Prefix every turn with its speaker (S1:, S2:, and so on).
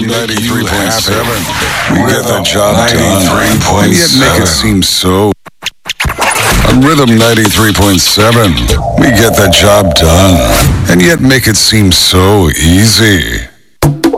S1: 93.7. We get the job done. And yet make it seem so. On Rhythm 93.7, we get the job done. And yet make it seem so easy.